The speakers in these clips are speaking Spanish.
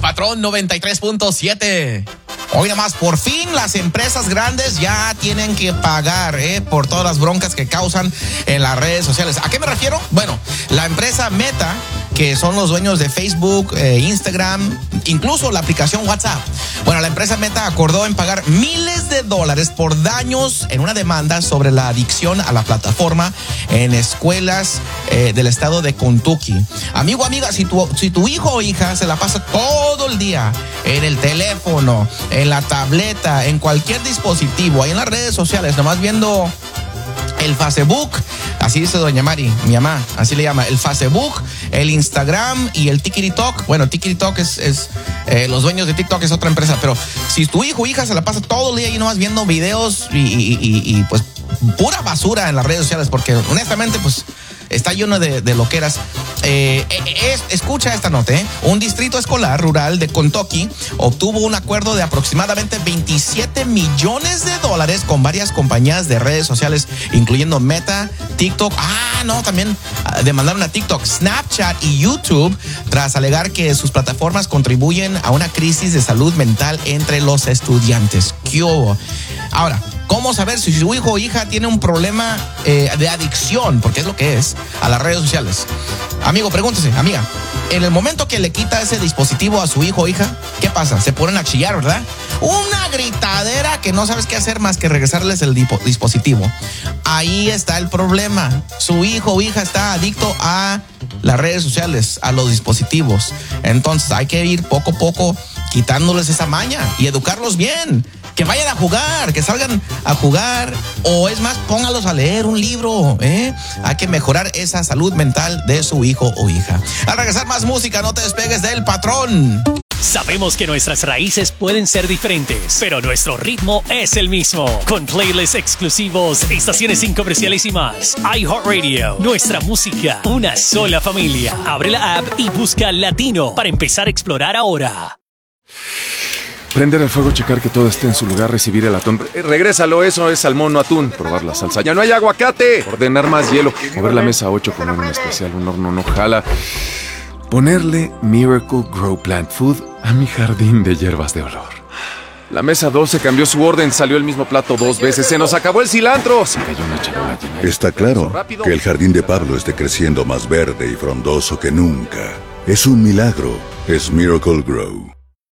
Patrón 93.7. Hoy nada más, por fin las empresas grandes ya tienen que pagar por todas las broncas que causan en las redes sociales. ¿A qué me refiero? Bueno, la empresa Meta, que son los dueños de Facebook, Instagram, incluso la aplicación WhatsApp. Bueno, la empresa Meta acordó en pagar miles de dólares por daños en una demanda sobre la adicción a la plataforma en escuelas del estado de Kentucky. Amigo, amiga, si tu hijo o hija se la pasa todo el día en el teléfono, en la tableta, en cualquier dispositivo, ahí en las redes sociales, nomás viendo el Facebook, así dice doña Mari, mi mamá, así le llama, el Facebook, el Instagram y el TikTok. Bueno, TikTok es los dueños de TikTok es otra empresa, pero si tu hijo o hija se la pasa todo el día ahí nomás viendo videos y pues pura basura en las redes sociales, porque honestamente pues está lleno de loqueras. Escucha esta nota, Un distrito escolar rural de Kentucky obtuvo un acuerdo de aproximadamente $27 millones con varias compañías de redes sociales, incluyendo Meta, TikTok. También demandaron a TikTok, Snapchat y YouTube tras alegar que sus plataformas contribuyen a una crisis de salud mental entre los estudiantes. ¿Qué hubo? Ahora, ¿cómo saber si su hijo o hija tiene un problema de adicción? Porque es lo que es, a las redes sociales. Amigo, pregúntese, amiga, en el momento que le quita ese dispositivo a su hijo o hija, ¿qué pasa? Se ponen a chillar, ¿verdad? Una gritadera que no sabes qué hacer más que regresarles el dispositivo. Ahí está el problema. Su hijo o hija está adicto a las redes sociales, a los dispositivos. Entonces hay que ir poco a poco quitándoles esa maña y educarlos bien. Que vayan a jugar, que salgan a jugar, o es más, póngalos a leer un libro, Hay que mejorar esa salud mental de su hijo o hija. Al regresar, más música, no te despegues del Patrón. Sabemos que nuestras raíces pueden ser diferentes, pero nuestro ritmo es el mismo. Con playlists exclusivos, estaciones sin comerciales y más. iHeartRadio, nuestra música, una sola familia. Abre la app y busca Latino para empezar a explorar ahora. Prender el fuego, checar que todo esté en su lugar, recibir el atún. Regrésalo, eso es salmón, no atún. Probar la salsa. ¡Ya no hay aguacate! Ordenar más hielo. Mover la mesa 8 con un especial. Un horno no jala. Ponerle Miracle Grow Plant Food a mi jardín de hierbas de olor. La mesa 12 cambió su orden. Salió el mismo plato 2 veces. ¡Se nos acabó el cilantro! Se cayó una charola llena. Está claro que el jardín de Pablo esté creciendo más verde y frondoso que nunca. Es un milagro. Es Miracle Grow.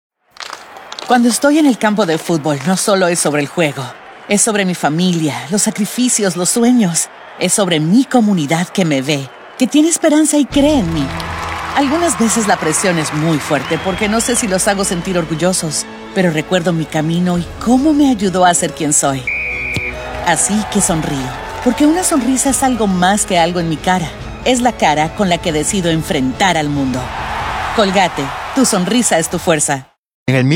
Cuando estoy en el campo de fútbol, no solo es sobre el juego. Es sobre mi familia, los sacrificios, los sueños. Es sobre mi comunidad que me ve, que tiene esperanza y cree en mí. Algunas veces la presión es muy fuerte porque no sé si los hago sentir orgullosos, pero recuerdo mi camino y cómo me ayudó a ser quien soy. Así que sonrío, porque una sonrisa es algo más que algo en mi cara. Es la cara con la que decido enfrentar al mundo. Colgate, tu sonrisa es tu fuerza. En el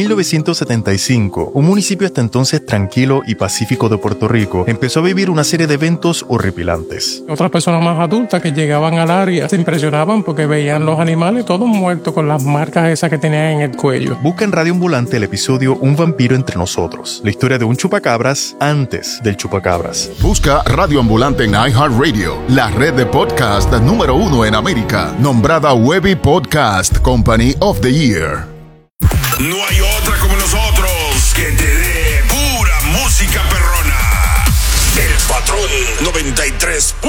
1975, un municipio hasta entonces tranquilo y pacífico de Puerto Rico empezó a vivir una serie de eventos horripilantes. Otras personas más adultas que llegaban al área se impresionaban porque veían los animales todos muertos con las marcas esas que tenían en el cuello. Busca en Radio Ambulante el episodio Un vampiro entre nosotros, la historia de un chupacabras antes del chupacabras. Busca Radio Ambulante en iHeartRadio, la red de podcast número 1 en América, nombrada Webby Podcast Company of the Year. No hay otra como nosotros que te dé pura música perrona. El Patrón 93.